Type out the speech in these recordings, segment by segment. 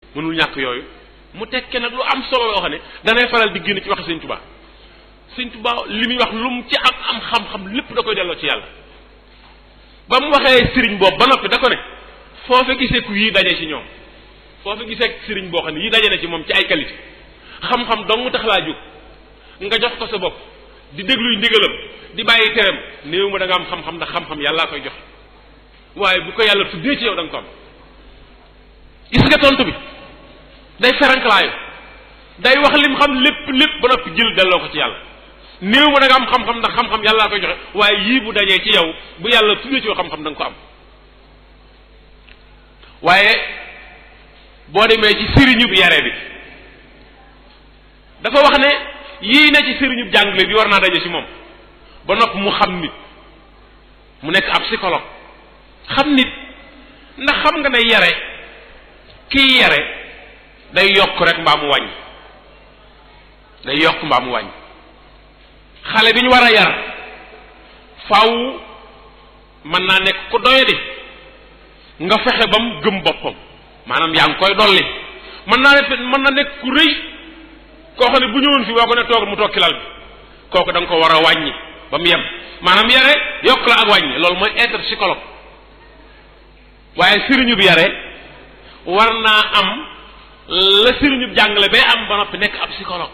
mënul ñàkk yooyu mu tekke nag lu am solo loo xam ne danay faral di génn ci waxi Sëñ Tuubaa Sëñ Tuubaa li muy wax lu mu ci am xam-xam lépp da koy delloo ci yàlla ba mu waxee sëriñ boobu ba noppi da ko ne foo fa gisee ku yii daje ci ñoom foo fa gisee sëriñ boo xam ne yii daje na ci moom ci ay qualité xam-xam dong mu tax laa jóg nga jox ko sa bopp di dégluy ndigalam di bàyyi teram néew ma da nga am xam-xam ndax xam-xam yàllaa koy joxe waaye bu ko yàlla tuddee ci yow da nga ko am gis nga tontu bi day ferankalaayu day wax lim xam lépp ba noppi jël delloo ko ci yàlla néew ma da nga am xam-xam ndax xam-xam yàllaa koy joxe waaye yii bu dajee ci yow bu yàlla tuddee ci yow xam-xam da nga ko am waaye boo demee ci sëriñub yare bi dafa wax ne yii na ci sëriñub jàngale bi war naa daje ci moom ba noppi mu xam nit mu nekk ab psychologue xam nit ndax xam nga ne yare kii yare day yokk rek mbaa mu wàññi day yokk mbaa mu wàññi xale bi ñu war a yar faaw mën naa nekk ku doyadi nga fexe ba mu gëm boppam maanaam yaa ngi koy dolli mën na nekk ku rëy koo xam ne bu ñëwoon fii boo ko ne toog mu toog ci lal bi kooku da nga ko war a wàññi ba mu yem maanaam yare yokk la ak wàññi loolu mooy être psychologue waaye sëriñu bi yare war naa am la sëriñu bi jàngale bay am ba noppi nekk ab psychologue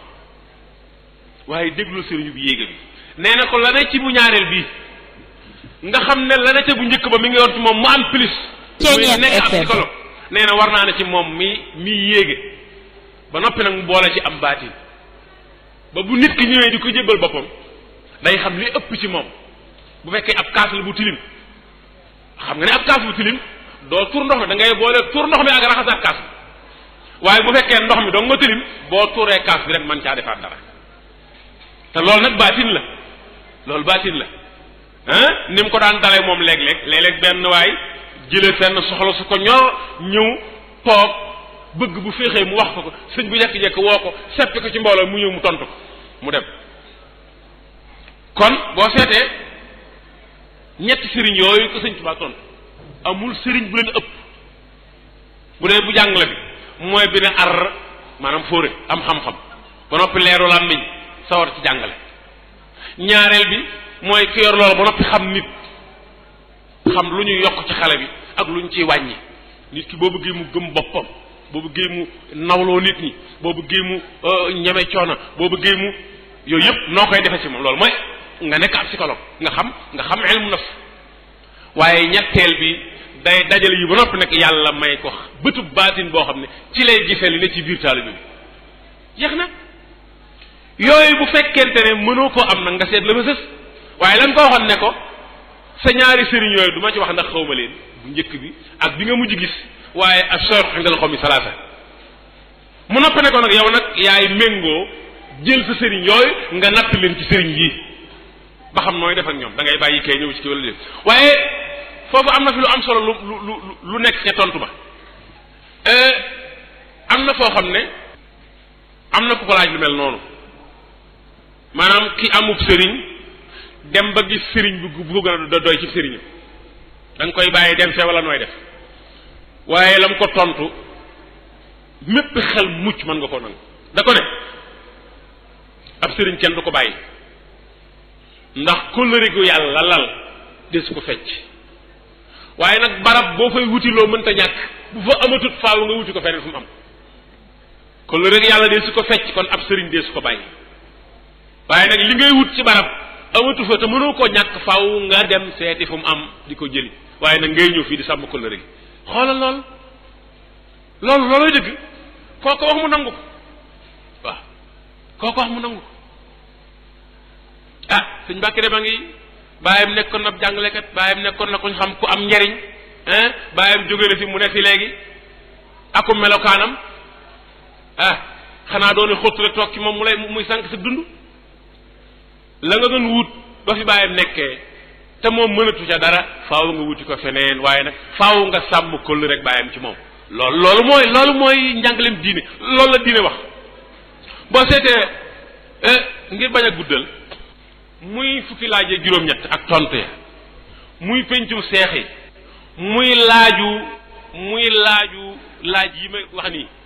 waaye déglu sëriñu bi yéega bi nee na ko la ne ci bu ñaareel bii nga xam ne la ne ca bu njëkk ba mi ngi yor ci moom mu am plus muy nekk ab psychologue nee na war naa ne ci moom mi yéege ba noppi nag mu boole ci am baatin ba bu nit ki ñëwee di ko jébbal boppam day xam li ëpp ci moom bu fekkee ab kaas la bu tilim xam nga ne ab kaas bu tilim doo tur ndox mi da ngay boole tur ndox mi ak raxasaat kaas bi waaye bu fekkee ndox mi dong nga tilim boo turee kaas bi rek man caa defaat dara te loolu nag baatin la loolu baatin la ni mu ko daan dalee moom léeg-léeg benn waay jëlee fenn soxla su ko ñor ñëw toog bëgg bu féexee mu wax ko sëñ bu jekk-jekk woo ko seppi ko ci mbooloo mu ñëw mu tontu ko mu dem kon boo seetee ñetti sëriñ yooyu ko sëñ Tuubaa tontu amul sëriñ bu leen ëpp bu dee bu jàngale bi mooy bi ne ar maanaam fóore am xam-xam ba noppi leeru làmmiñ sawar ci jàngale ñaareel bi mooy ki yor loolu ba noppi xam nit xam lu ñuy yokk ci xale bi ak lu ñu ciy wàññi nit ki boo bëggee mu gëm boppam boo bëggee mu nawloo nit ñi boo bëggee mu ñeme coona boo bëggee mu yooyu yëpp noo koy defe ci moom loolu mooy nga nekk ab psychologue nga xam ilmu nafs waaye ñetteel bi day dajale yi ba noppi nag yàlla may ko bëtub baatin boo xam ne ci lay gisee li ne ci biir taalibe bi jeex na yooyu bu fekkente ne mënoo koo am nag nga seet la ma sës waaye lan ko waxoon ne ko sa ñaari sëriñ yooyu du ma ci wax ndax xawma leen bu njëkk bi ak bi nga mujj gis waaye ak sooy xindal xaw mi salaasa mu noppi ne ko nag yow nag yaay méngoo jël sa sëriñ yooyu nga natt leen ci sëriñ yi ba xam nooy def ak ñoom da ngay bàyyi kay ñëw ci kii wala déet waaye foofu am na fi lu am solo lu nekk ca tontu ba am na foo xam ne am na ku ko laaj lu mel noonu maanaam ki amub sëriñ dem ba gis sëriñ bu ko gën a doy ci sëriñam da nga koy bàyyi dem fee wala nooy def waaye lam ko tontu mépp xel mucc mën nga ko nangu da ko ne ab sëriñ kenn du ko bàyyi ndax kóllëre gu yàlla lal des ko fecc waaye nag barab boo fay wuti loo mënta ñàkk bu fa amatut faaw nga wuti ko feneen fu mu am kóllëre gu yàlla des ko fecc kon ab sëriñ des ko bàyyi waaye nag li ngay wut ci barab amatu fa te mënoo koo ñàkk faaw nga dem seeti fu mu am di ko jëli waaye nag ngay ñëw fii di sàmm kóllëre gi xoolal looloy dëgg kooko wax mu nangu ko waaw kooko wax mu nangu ko ah suñ Mbàkke de ma ngi bàyyam nekkoon na jàngalekat bàyyam nekkoon na kuñ xam ku am njariñ bàyyam jóge na fi mu ne fi léegi akum melokaanam xanaa doone xóotu rek toog ci moom mu lay muy sànq sa dund la nga doon wut ba fi bàyyam nekkee te moom mënatu ca dara faaw nga wuti ko feneen waaye nag faaw nga sàmm kóll rek bàyyam ci moom loolu mooy njàngaleem diine loolu la diine wax boo seetee ngir bañ a guddal muy fukki laajee juróom-ñett ak tontu ya muy pencum seex yi muy laaj yi may wax nii